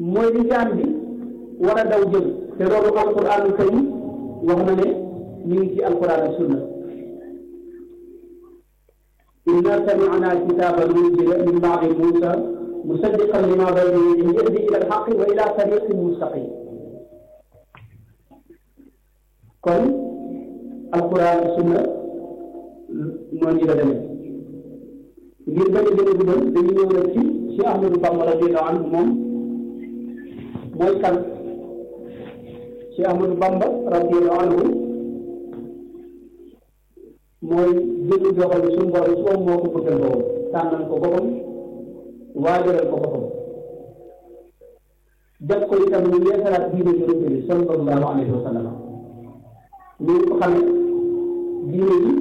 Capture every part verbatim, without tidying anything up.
mooy li jaam bi war a daw jëm te loolu alquraanul karim wax na ne ñu ngi ci alquraan ak sunna inna sami'na kitaaban unzila min ba'di Muusaa musaddiqan limaa bayna yadayhi yahdi ila al-haqqi wa ila tariqin mustaqim kon alquraan ak sunna moo ñu la demee ngir bañ a gën a guddal dañu ñëw rek ci Cheikh Ahmadou Bamba radiyallahu anhu moom mooy kan Cheikh Ahmadou Bamba radiyallahu anhu mooy jënd joo xam ne suñu borom su moom moo ko bëggal boppam tànnal ko boppam waajalal ko boppam def ko itam ñu yeesalaat diine yonent bi sallallahu alayhi wa sallam ñu ko xamee diine bi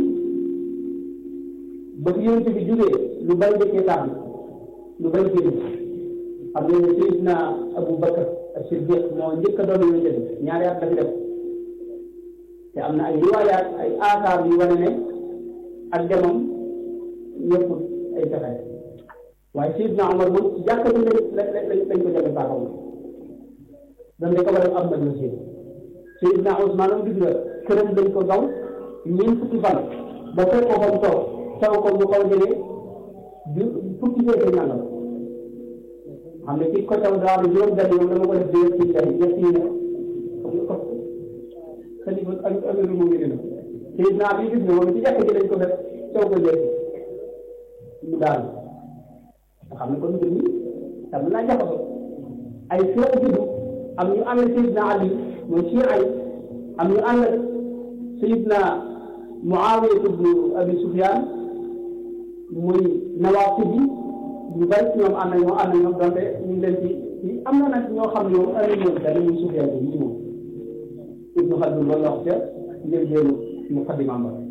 ba fi yonent bi jógee lu bari dëkkee tax lu bari jënd xam ngeen ne Seydina Abu Bakar as-Siddiq moo njëkk a doon yonent bi ñaari at la fi def te am na ay riwaayaat ay aasaar yu wane ne ak demam ñëpp ay pexe waaye Seydina Omar moom ci jàkka bi lañ lañ lañ ko jafe baaxam dañ ne ko war a am na lu si Seydina Ousmane am gis nga këram dañ ko gaw ñeent fukki fan ba fekk ko fa mu toog taw ko mu xaw jëlee ju fukki feete nangam xam ne ci ko taw daal juróom benn yoon dama ko def deux ci jafe ñett yi ne xam nga ko xalifa ak amiru mu ngi dina Seydina bi gis nga moom ci jàkka ji lañ ko def taw ko jël mu daal nga xam ne kon mbir mi tam naa jaxasoo ay foo juddu am ñu ànd Seydina Ali mooy ci ay am ñu ànd Seydina Muawiya ibnu Abi Sufyaan muy nawaasi bi ñu bari ci ñoom ànd ñoo ànd ñoom donte ñu ngi leen ci ci am na nag ñoo xam ne moom ay ñoom dara muy Sufyaan bi moom Ibnu Xaldun loolu la wax ca njëlbéenu muqaddimaam ba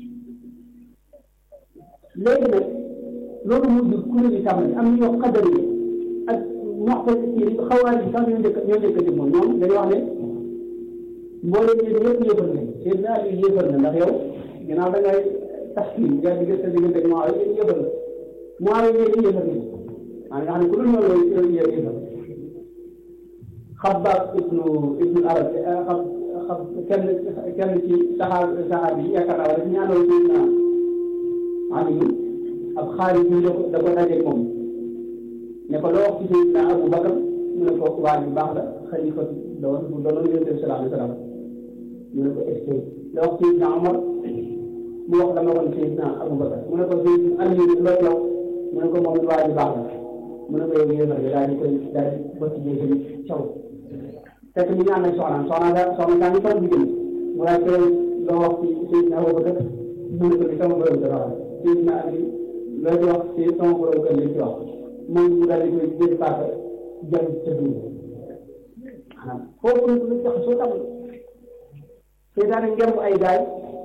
léegi nag loolu moo jur kuréel yi tàmbali am na ñoo xadar yi ak moxta ci xawaari yi sax ñoo njëkk ñoo njëkk a moom ñoom dañuy wax ne mboolem ñi ñëpp yëfar nañ seen naa li yëfar na ndax yow ginnaaw da ngay taxkiim yaa diggante diggante moo ay yëfar na moo ay ñeenti yëfar nañ maa nga xam ne ku dul ñoo loolu yëfar Xabbaab ibnu ibnu Arab xam xam kenn kenn ci saxaar saxaar bi yaakaar naa wala ñu àndoon ci naa Aliyu ab xaalis bi da ko da ko dajeeg moom ne ko loo wax ci Seydina Abu Bakar mu ne ko waa ji baax la xalifa doon bu doonoon Yonent bi sallallahu alayhi wa sallam mu ne ko est-ce que loo wax Seydina Omar mu wax dama woon Seydina Abu Bakar mu ne ko Seydina Aliyu loo yow mu ne ko moom waa ji baax la mu ne ko yow yéefar bi daal di koy daal di bëtt jéegéen caw fekk ñu ñaan nañ soxnaam soxna daa soxna daa ñu toog jigéen mu laaj ko loo wax ci Seydina Abu Bakar mu ne ko di sama borom dafa wax Seydina Ali loolu wax ci sama borom kër li ci wax moom mu daal di koy jël paaka jëm ca dund maanaam foofu lu tax soo tam seytaane ngem ay gaay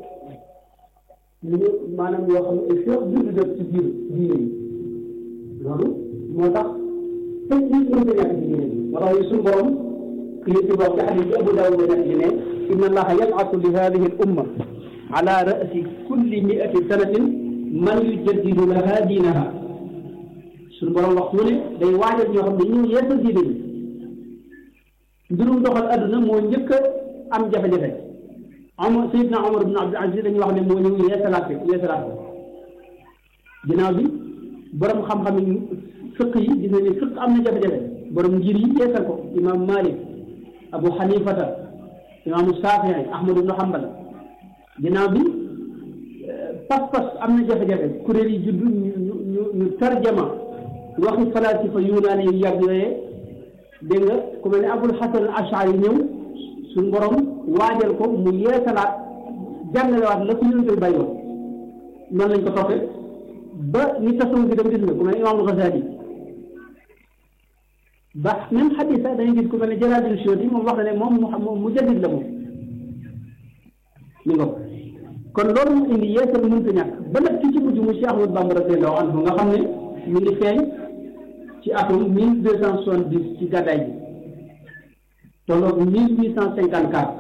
ñu maanaam yoo xam ne ay féex judd def ci biir diine yi loolu moo tax tëj bi mënta ñàkk ci diine bi moo tax suñu borom kii ci wax ci xadis bi Abu Daawud nekk di ne inna allaha yab'athu li hadihi al umma ala ra'si kulli mi'ati sanatin man yujaddidu laha diinaha suñu borom wax mu ne day waajal ñoo xam ne ñu yeesal diine bi mbirum doxal adduna moo njëkk a am jafe-jafe Omar Seydina Omar ibn Abdul Aziz dañuy wax ne moo ñëw yeesalaat ko yeesalaat ko ginnaaw bi borom xam-xam yi fiq yi gis nañu ne fiq am na jafe-jafe borom ngir yi yeesal ko imam Malik Abu Hanifata imaamu Saafi'i Ahmad ibn Hanbal ginnaaw bi pas-pas am na jafe-jafe kuréel yi juddu ñu ñu ñu tarjama waxi falaasifa yunaani yu yàgg yooyee dégg nga ku mel ne Abul Hasan al-Ash'ari yi ñëw suñu borom waajal ko mu yeesalaat jàngalewaat la ko yonent bi bàyyi woon noonu lañ ko toppee ba ni tasawuf bi dem gis nga ku mel ne Imaamul Ghazali ba même xadis sax dañuy gis ku mel ne Jalaaluddin Suyuuti moom wax na ne moom mu mu jaddid la moom ñu nga kon loolu mu indi yeesal mënta ñàkk ba nag ki ci mujj mu Cheikh Ahmadou Bamba radiyallahu anhu nga xam ne mi ngi feeñ ci atum mille deux cent soixante-dix ci gàddaay bi tolloog mille huit cent cinquante quatre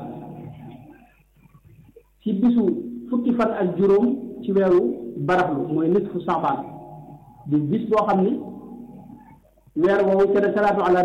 ci bisu fukki fan ak juróom ci weeru baraxlu mooy nisfu Saabaan di bis boo xam ni weer woowu ca salaatu ala